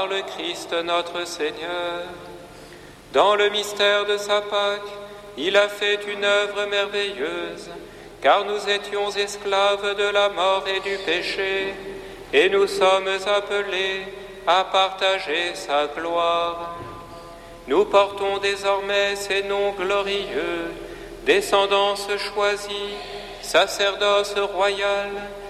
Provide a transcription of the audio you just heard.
Par le Christ notre Seigneur, dans le mystère de sa Pâque, il a fait une œuvre merveilleuse, car nous étions esclaves de la mort et du péché, et nous sommes appelés à partager sa gloire. Nous portons désormais ces noms glorieux, descendance choisie, sacerdoce royal,